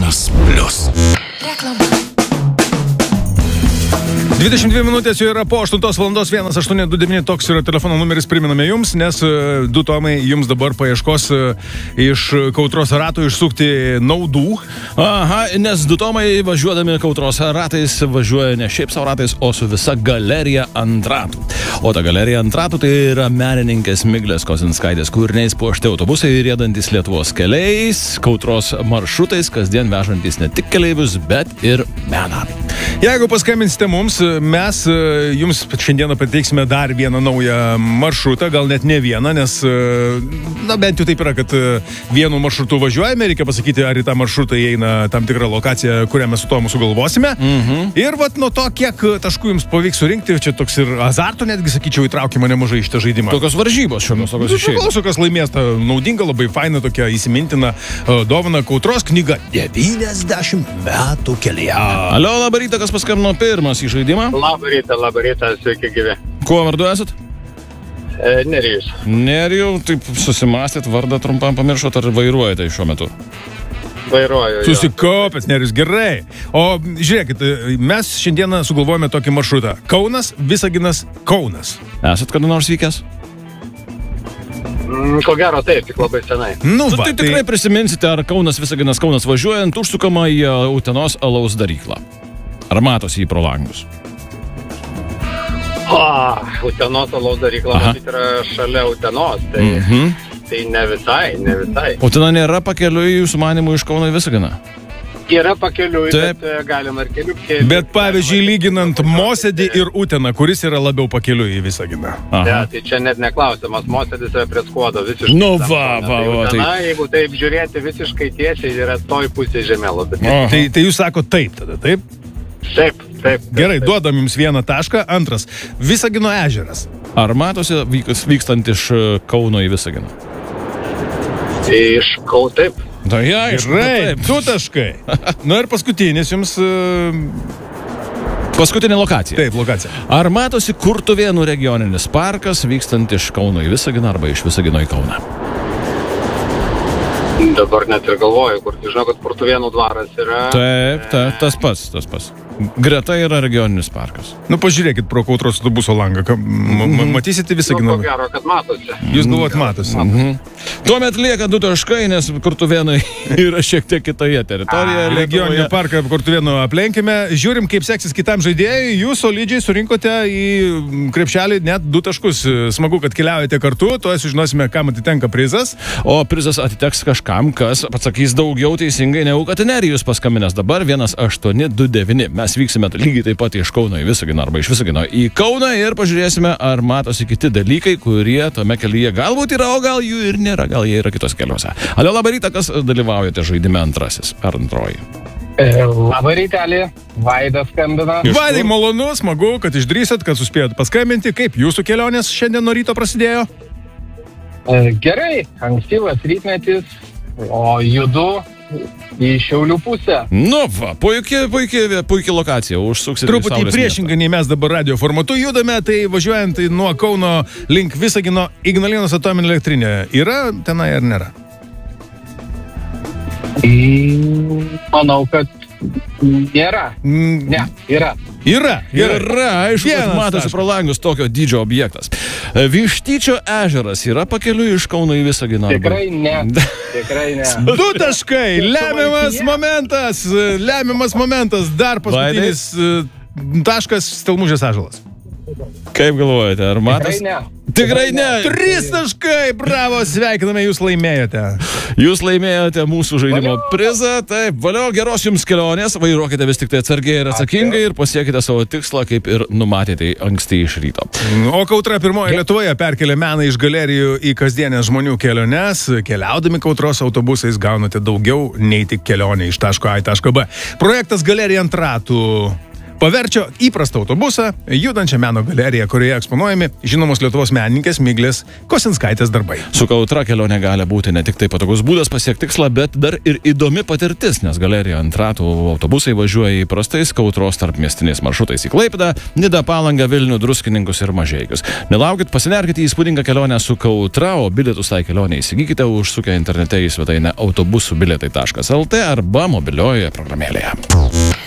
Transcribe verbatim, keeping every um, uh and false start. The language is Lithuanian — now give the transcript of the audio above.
Regionas Plus. Reklama. dvidešimt dvi minutės jau yra po aštuntos valandos vienas aštuoni du devyni, toks yra telefono numeris, priminame jums, nes du tomai jums dabar paieškos iš Kautros ratų išsukti naudų. Aha, nes du tomai važiuodami Kautros ratais važiuoja ne šiaip savo ratais, o su visa galerija ant ratų. O ta galerija ant ratų tai yra menininkės Miglės Kozinskaitės kūriniais puošti autobusai riedantis Lietuvos keliais, Kautros maršrutais, kasdien vežantis ne tik keleivius, bet ir meną. Jeigu paskambinsite mums, mes jums šiandieną pateiksime dar vieną naują maršrutą, gal net ne vieną, nes, na, bent jau taip yra, kad vienu maršrutu važiuojame, reikia pasakyti, ar į tą maršrutą įeina tam tikra lokacija, kurią mes su tomu sugalvosime. Mhm. Ir vat nuo to, kiek taškų jums pavyks surinkti, čia toks ir azarto netgi, sakyčiau, įtraukimo nemažai iš tą žaidimą. Tokios varžybos šiuo metu, tokios išėjai. Priklauso, kas laimės tą naudingą, labai fainą, tokią įsimintiną dovaną Kautros knyga devyniasdešimt metų kelyje. Alio, labą rytą, kas paskambino pirmas į žaidimą? Labą rytą, labą rytą, sveiki gyvi. Kuo vardu esat? E, Nerijus. Nerijau, taip susimastėt, vardą trumpam pamiršot, ar vairuojate šiuo metu? Vairuoju. Susikopęs, Nerijus, gerai. O žiūrėkit, mes šiandieną sugalvojame tokį maršrutą. Kaunas, Visaginas, Kaunas. Esat kada nors vykęs? Mm, ko gero taip, tik labai senai. Nu, Va, va, tai tikrai prisiminsite, ar Kaunas, Visaginas, Kaunas važiuojant, užsukama į Utenos alaus daryklą. Ar matosi jį pro langus? O, Utenos alaus darykla matyt yra šalia Utenos, tai, Mhm. tai ne visai, ne visai. Utena nėra pakeliui jūsų manimų iš Kauno į Visaginą? Yra pakeliui, Taip. bet e, galima ir keliu keliu. Bet pavyzdžiui, lyginant Mosėdį ir Uteną, kuris yra labiau pakeliui į Visaginą. Ja, tai čia net neklausimas, Mosėdis yra prie Skuodo visiškai. Nu, tam va, fone. va, Tai va, Utena, tai- jeigu taip žiūrėti visiškai tiesiai, yra toj pusėje žemėlapį. Aha. Tai, tai jūs sako taip tada, taip? Taip, taip. taip Gerai, taip. duodam jums vieną tašką. Antras, Visagino ežeras. Ar matosi vyks- vykstant iš e, Kauno į Visaginą? Iš Kau, taip. Na, ja, Gerai, du taškai. Na ir paskutinis jums... Uh, Paskutinė lokacija. taip, lokacija. Ar matosi Kurtuvėnų regioninis parkas vykstant iš Kauno į Visaginą arba iš Visagino į Kauną? Dabar net ir galvoju, kur, žinau, kad Kurtuvėnų dvaras yra. Taip, ta, tas pats, tas pats. Greta yra regioninis parkas. Nu, pažiūrėkit pro Kautros autobuso langą. Ka- m- m- Matysite Nu, Visaginą. ko gero, kad matosi. Jūs galvojat, matosi. Mhm. Tuomet lieka du taškai, nes Kurtuvėnai yra šiek tiek kitoje teritorijoje. Regioninį Lietuvoje. parką Kurtuvėnų aplenkime. Žiūrim, kaip seksis kitam žaidėjui. Jūs solidžiai surinkote į krepšelį net du taškus. Smagu, kad keliaujate kartu. Tuoj sužinosime, kam atitenka prizas. O prizas atiteks kažkam, kas atsakys daugiau teisingai negu kad Nerijus paskambinęs. Dabar vienas aštuoni du devyni. Mes vyksime lygiai taip pat iš Kauno į Visaginą arba iš Visagino į Kauną ir pažiūrėsime, ar matosi kiti dalykai, kurie tame kelyje galbūt yra, o gal jų ir nėra, gal jie yra kitos keliuose. Alio, labą rytą, kas dalyvaujate žaidime antrasis ar antroji? Labą rytelį, Vaidas skambina. Vaidai, malonu, smagu, kad išdrįsat, kad suspėjot paskambinti. Kaip jūsų kelionės šiandien nuo ryto prasidėjo? E, Gerai, ankstyvas rytmetis, o judu į Šiaulių pusę. Nu, va, puikiai, puikiai, puikiai lokacija, užsuksite į Truputį Saulės priešingai nei mes dabar radio formatu judame, tai važiuojant nuo Kauno link Visagino Ignalinos atominė elektrinė. Yra tenai ar nėra? Mm, Manau, kad nėra. Mm, Ne, yra. Yra, Gerai, gerai. aišku, kad Vienas matosi taškas. pro langus tokio dydžio objektas. Vištyčio ežeras yra pakeliui iš Kauno į Visaginą. arba- Tikrai ne. Tikrai ne. Du taškai, lemiamas momentas, lemiamas momentas, dar paskutinis e, taškas Stelmužės ąžuolas. Kaip galvojate, ar Tikrai matosi? ne. Tikrai ne. Trys taškai, bravo, sveikiname, jūs laimėjote. Jūs laimėjote mūsų žaidimo prizą. Taip, valio, geros jums kelionės, vairuokite vis tik tai atsargiai ir atsakingai ir pasiekite savo tikslą, kaip ir numatėte anksti iš ryto. O Kautra pirmoji Lietuvoje perkelia meną iš galerijų į kasdienės žmonių keliones. Keliaudami Kautros autobusais gaunate daugiau nei tik kelionė iš taško A į tašką B. Projektas Galerija ant ratų paverčio įprastą autobusą judančią meno galeriją, kurioje eksponuojami žinomos Lietuvos menininkės Miglės Kosinskaitės darbai. Su Kautra kelionė gali būti ne tik tai patogus būdas pasiekti tikslą, bet dar ir įdomi patirtis, nes galerija ant ratų autobusai važiuoja įprastais Kautros tarpmiestiniais maršrutais į Klaipėdą, Nidą, Palangą, Vilnių, Druskininkus ir Mažeikius. Nelaukit, pasinerkite į įspūdingą kelionę su Kautra, o bilietus tai kelionė įsigykite užsukę internete į svetainę autobusų bilietai taškas el tė arba mobiliojoje programėlėje.